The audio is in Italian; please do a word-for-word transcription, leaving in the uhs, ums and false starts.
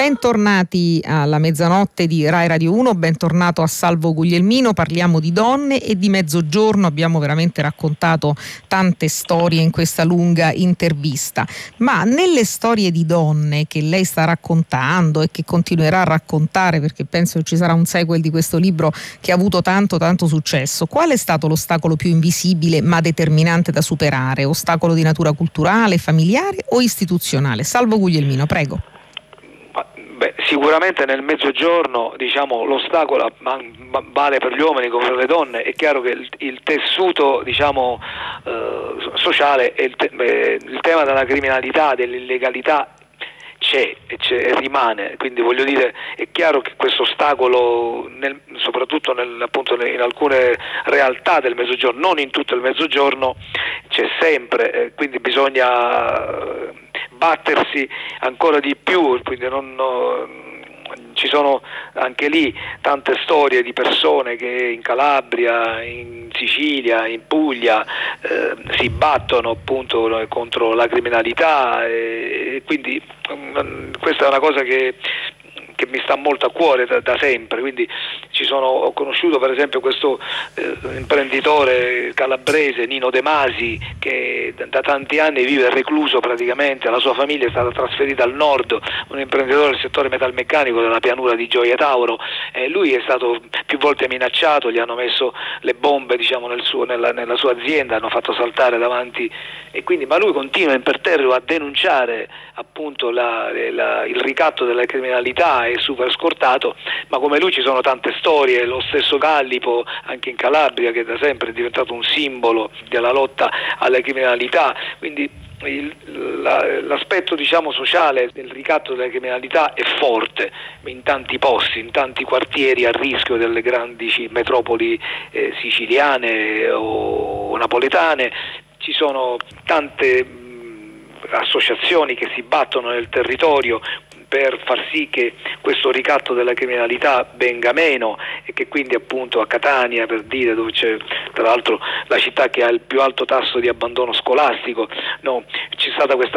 Bentornati alla mezzanotte di Rai Radio uno, bentornato a Salvo Guglielmino. Parliamo di donne e di mezzogiorno, abbiamo veramente raccontato tante storie in questa lunga intervista, ma nelle storie di donne che lei sta raccontando e che continuerà a raccontare, perché penso che ci sarà un sequel di questo libro che ha avuto tanto tanto successo, qual è stato l'ostacolo più invisibile ma determinante da superare? Ostacolo di natura culturale, familiare o istituzionale? Salvo Guglielmino, prego. Beh, sicuramente nel mezzogiorno, diciamo, l'ostacolo vale per gli uomini come per le donne. È chiaro che il, il tessuto, diciamo, eh, sociale e il, te- beh, il tema della criminalità, dell'illegalità c'è e, c'è e rimane, quindi voglio dire, è chiaro che questo ostacolo nel, soprattutto nel, appunto in alcune realtà del mezzogiorno, non in tutto il mezzogiorno, c'è sempre, eh, quindi bisogna battersi ancora di più, quindi non, no, ci sono anche lì tante storie di persone che in Calabria, in Sicilia, in Puglia eh, si battono appunto contro la criminalità e, e quindi um, questa è una cosa che che mi sta molto a cuore da, da sempre. Quindi ci sono, ho conosciuto per esempio questo eh, imprenditore calabrese, Nino De Masi, che da, da tanti anni vive recluso praticamente, la sua famiglia è stata trasferita al nord, un imprenditore del settore metalmeccanico della pianura di Gioia Tauro, e lui è stato più volte minacciato, gli hanno messo le bombe, diciamo, nel suo, nella, nella sua azienda, hanno fatto saltare davanti, e quindi, ma lui continua imperterrito a denunciare appunto la, la, il ricatto della criminalità. È super scortato, ma come lui ci sono tante storie, lo stesso Gallipo anche in Calabria, che da sempre è diventato un simbolo della lotta alla criminalità. Quindi il, la, l'aspetto, diciamo, sociale del ricatto della criminalità è forte in tanti posti, in tanti quartieri a rischio delle grandi metropoli eh, siciliane o napoletane. Ci sono tante mh, associazioni che si battono nel territorio per far sì che questo ricatto della criminalità venga meno, e che quindi appunto a Catania, per dire, dove c'è tra l'altro la città che ha il più alto tasso di abbandono scolastico, no, c'è stata questa